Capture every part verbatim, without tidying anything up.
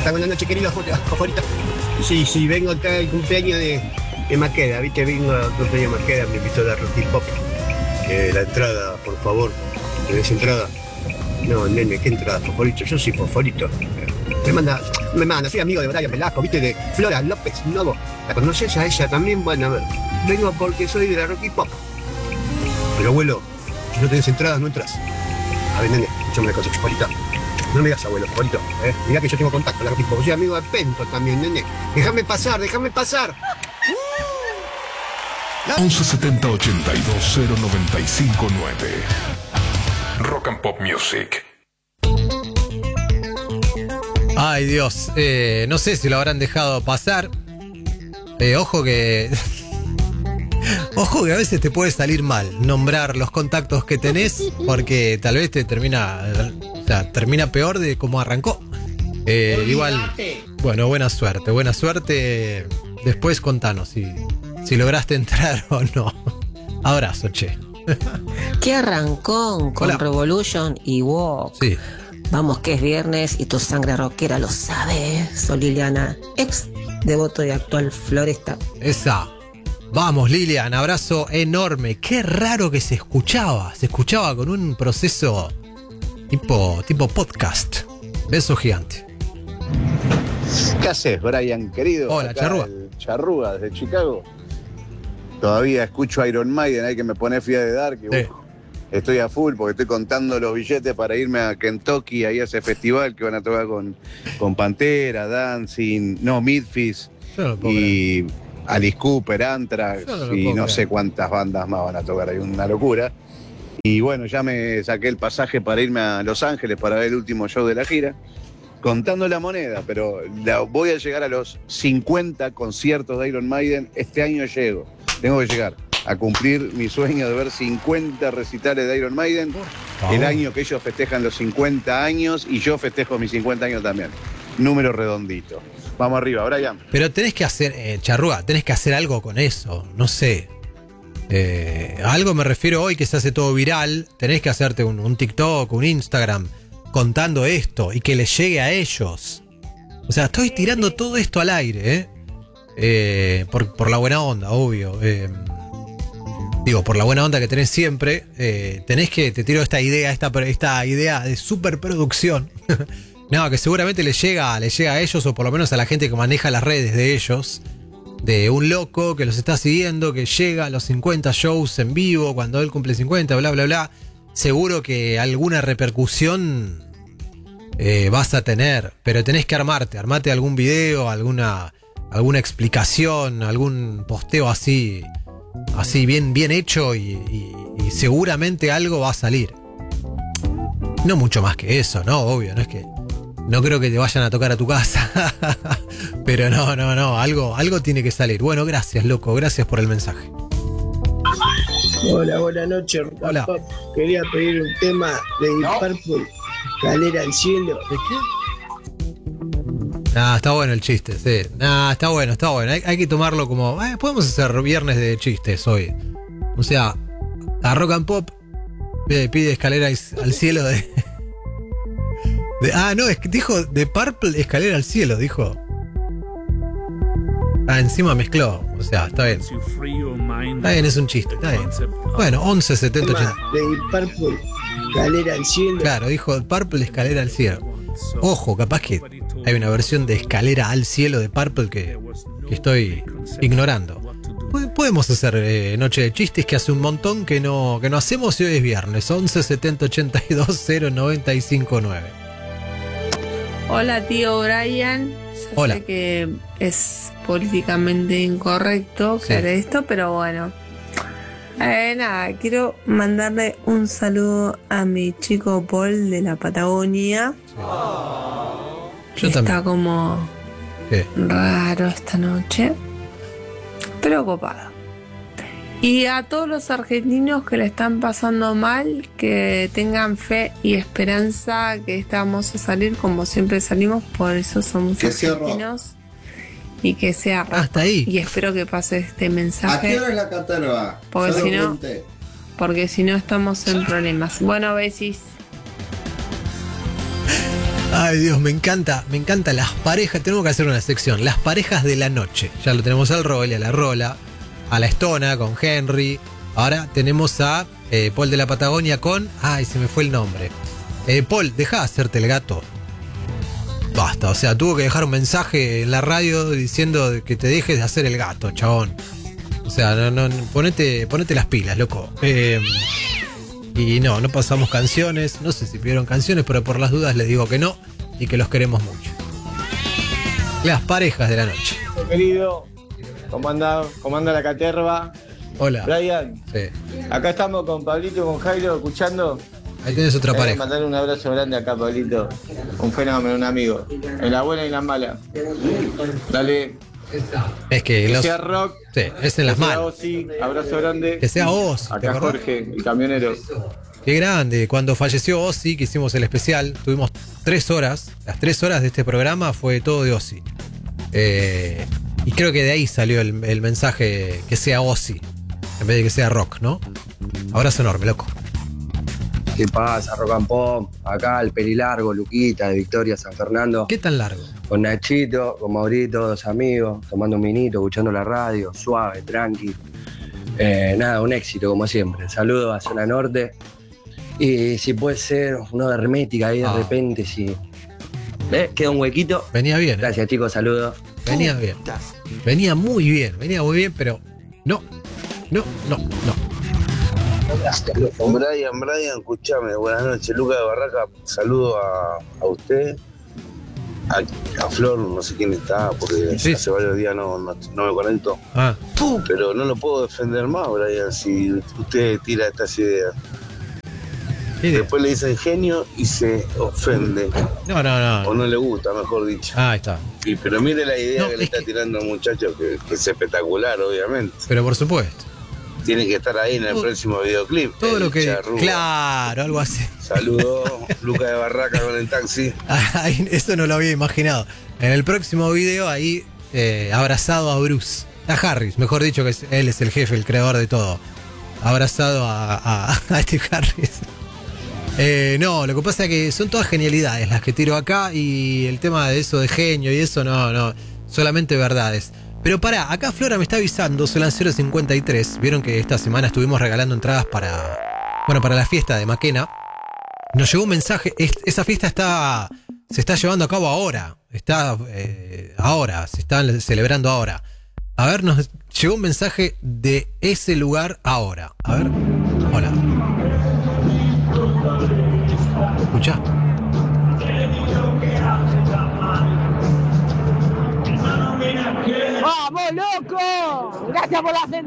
está? Buenas noches, queridos Fosforito. Sí, sí, vengo acá al cumpleaños de, de Maqueda, ¿viste? Vengo al cumpleaños de Maqueda, me invitó a dar rock pop. Eh, la entrada, por favor, ¿tenés entrada? No, nene, ¿qué entrada, Fosforito? Yo soy Fosforito. Me manda, me manda, soy amigo de Brian Velasco, ¿viste? De Flora López Novo. ¿La conoces a ella también? Bueno, a ver, vengo porque soy de la rock pop. Pero abuelo, si no tenés entradas, no entras. A ver, nene, escuchame una cosa, Fosforito. No me digas abuelo, Fosforito, ¿eh? Mirá que yo tengo contacto con la rock pop. Soy amigo de Pento también, nene. Déjame pasar, déjame pasar. once setenta ochenta y dos cero noventa y cinco nueve. Rock and Pop Music. Ay, Dios, eh, no sé si lo habrán dejado pasar. Eh, ojo que... Ojo que a veces te puede salir mal nombrar los contactos que tenés, porque tal vez te termina... O sea, termina peor de cómo arrancó. Eh, igual, bueno, buena suerte, buena suerte. Después contanos si, si lograste entrar o no. Abrazo, che. ¿Qué arrancón con Hola. Revolution y Walk? Sí. Vamos que es viernes y tu sangre rockera lo sabe. Soy Liliana, ex devoto y actual Floresta. Esa. Vamos, Lilian, abrazo enorme. Qué raro que se escuchaba. Se escuchaba con un proceso tipo, tipo podcast. Beso gigante. ¿Qué haces, Brian, querido? Hola, Acá Charrúa. el Charrúa, desde Chicago. Todavía escucho Iron Maiden, hay que me pone Fía de Dark. Y, Sí. uf, estoy a full porque estoy contando los billetes para irme a Kentucky, ahí a ese festival que van a tocar con, con Pantera, Dancing, no, Midfist Yo no lo puedo y Alice Cooper, Anthrax Yo no lo y puedo no creer. sé cuántas bandas más van a tocar, hay una locura. Y bueno, ya me saqué el pasaje para irme a Los Ángeles para ver el último show de la gira. Contando la moneda, pero la- voy a llegar a los cincuenta conciertos de Iron Maiden. Este año llego. Tengo que llegar a cumplir mi sueño de ver cincuenta recitales de Iron Maiden. El año que ellos festejan los cincuenta años y yo festejo mis cincuenta años también. Número redondito. Vamos arriba, Brian. Pero tenés que hacer, eh, Charrúa, tenés que hacer algo con eso. No sé. Eh, a algo me refiero hoy que se hace todo viral. Tenés que hacerte un, un TikTok, un Instagram contando esto y que les llegue a ellos. O sea, estoy tirando todo esto al aire, ¿eh? Eh, por, por la buena onda, obvio. Eh, digo, por la buena onda que tenés siempre. Eh, tenés que, te tiro esta idea, esta, esta idea de superproducción. No, que seguramente les llega, les llega a ellos, o por lo menos a la gente que maneja las redes de ellos. De un loco que los está siguiendo, que llega a los cincuenta shows en vivo cuando él cumple cincuenta, bla, bla, bla. Seguro que alguna repercusión eh, vas a tener, pero tenés que armarte, armate algún video, alguna, alguna explicación, algún posteo así, así bien, bien hecho y, y, y seguramente algo va a salir. No mucho más que eso, ¿no? Obvio, no es que... No creo que te vayan a tocar a tu casa. Pero no, no, no. Algo, algo tiene que salir. Bueno, gracias, loco. Gracias por el mensaje. Hola, buenas noches. Hola. Pop. Quería pedir un tema de Deep Purple, Escalera al cielo. ¿De qué? Ah, está bueno el chiste, sí. Ah, está bueno, está bueno. Hay, hay que tomarlo como... Eh, podemos hacer viernes de chistes hoy. O sea, a Rock and Pop pide, pide escalera al cielo de... de- ah, no, es que dijo de Purple escalera al cielo, dijo. Ah, encima mezcló. O sea, está bien. Está bien, es un chiste, está bien. Bueno, once setenta Tema ochenta. de Deep Purple, Escalera al cielo. Claro, dijo Purple escalera al cielo. Ojo, capaz que hay una versión de escalera al cielo de Purple que, que estoy ignorando. Pod- Podemos hacer eh, noche de chistes, que hace un montón que no, que no hacemos y hoy es viernes. once setenta ochenta y dos cero noventa y cinco nueve. Hola, tío Brian. Ya Hola. sé que es políticamente incorrecto que Sí. haga esto, pero bueno. Eh, nada, quiero mandarle un saludo a mi chico Paul de la Patagonia. Que Yo está también. como ¿Qué? raro esta noche, pero copado. Y a todos los argentinos que le están pasando mal, que tengan fe y esperanza que estamos a salir como siempre salimos, por eso somos Que sea rock. argentinos. Y que sea rock. Hasta ahí. Y espero que pase este ¿A qué mensaje, hora es la catarba? Porque Ya lo si no- pregunté. porque si no estamos en problemas. Bueno, besis. Ay, Dios, me encanta, me encanta las parejas. Tenemos que hacer una sección, las parejas de la noche. Ya lo tenemos al Roel, a la Rola, a la Estona con Henry. Ahora tenemos a eh, Paul de la Patagonia con... Ay, se me fue el nombre. Eh, Paul, deja de hacerte el gato. Basta, o sea, tuvo que dejar un mensaje en la radio diciendo que te dejes de hacer el gato, chabón. O sea, no, no, ponete, ponete las pilas, loco. Eh, y no, no pasamos canciones. No sé si pidieron canciones, pero por las dudas les digo que no y que los queremos mucho. Las parejas de la noche. Querido, ¿cómo anda, cómo anda la caterva? Hola. Brian, Sí. acá estamos con Pablito y con Jairo escuchando. Ahí tenés otra Voy a pareja. mandar un abrazo grande acá, Pablito. Un fenómeno, un amigo. En la buena y en la mala. Dale. Es que Que los... sea rock. Sí, es en las que sea manos. Ozzy, abrazo grande. Que sea Ozzy, ¿te Acá acordás? Jorge, el camionero. Qué grande. Cuando falleció Ozzy, que hicimos el especial, tuvimos tres horas. Las tres horas de este programa fue todo de Ozzy. Eh, y creo que de ahí salió el, el mensaje que sea Ozzy, en vez de que sea rock, ¿no? Abrazo enorme, loco. ¿Qué pasa, Rock and Pop? Acá el Pelilargo, Luquita, de Victoria, San Fernando. ¿Qué tan largo? Con Nachito, con Maurito, dos amigos, tomando un vinito, escuchando la radio, suave, tranqui. Eh, nada, un éxito como siempre. Saludos a Zona Norte. Y si puede ser una hermética ahí de Ah. repente, si... ¿Eh? Queda un huequito. Venía bien. ¿eh? Gracias, chicos, saludos. Venía bien. Venía muy bien, venía muy bien, pero no, no, no, no. Brian, Brian, escúchame, buenas noches, Lucas de Barraca, saludo a, a usted, a, a Flor, no sé quién está, porque Sí. hace varios días no, no, no me conecto, Ah, pero no lo puedo defender más, Brian, si usted tira estas ideas. ¿qué idea? Después le dicen genio y se ofende, No, no, o no. no le gusta, mejor dicho. Ah, ahí está. Y, pero mire la idea No, que le es está que- tirando al muchacho, que, que es espectacular, obviamente. Pero por supuesto. Tiene que estar ahí en el Todo- próximo videoclip. Todo el lo que. charrúa. Claro, algo así. Saludos, Lucas de Barraca con el taxi. Ay, eso no lo había imaginado. En el próximo video, ahí eh, abrazado a Bruce. A Harris, mejor dicho, que es- él es el jefe, el creador de todo. Abrazado a, a, a este Harris. Eh, no, lo que pasa es que son todas genialidades las que tiro acá. Y el tema de eso de genio y eso, no, no. Solamente verdades. Pero pará, acá Flora me está avisando, son las cero cincuenta y tres. Vieron que esta semana estuvimos regalando entradas para. Bueno, para la fiesta de Maquena. Nos llegó un mensaje. es- Esa fiesta está. Se está llevando a cabo ahora. Está. eh, ahora. Se está celebrando ahora. A ver, nos llegó un mensaje de ese lugar ahora. A ver. Hola. ¿Escucha? ¡Vamos, loco! ¡Gracias por las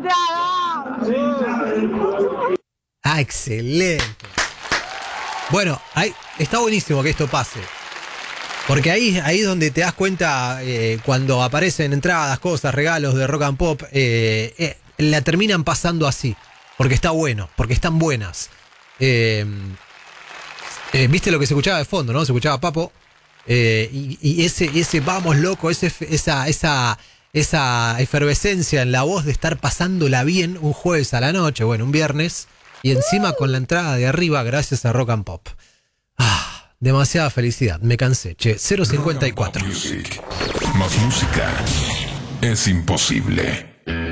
entradas! Ah, excelente. Bueno, ahí, está buenísimo que esto pase. Porque ahí, ahí es donde te das cuenta eh, cuando aparecen entradas, cosas, regalos de Rock and Pop, eh, eh, la terminan pasando así. Porque está bueno, porque están buenas. Eh, eh, ¿Viste lo que se escuchaba de fondo, no? Se escuchaba Papo. Eh, y, y ese, ese vamos loco, ese, esa, esa, esa efervescencia en la voz de estar pasándola bien un jueves a la noche, bueno, un viernes. Y encima con la entrada de arriba gracias a Rock and Pop. Ah, demasiada felicidad. Me cansé. Che, cero cincuenta y cuatro. Music. Más música es imposible.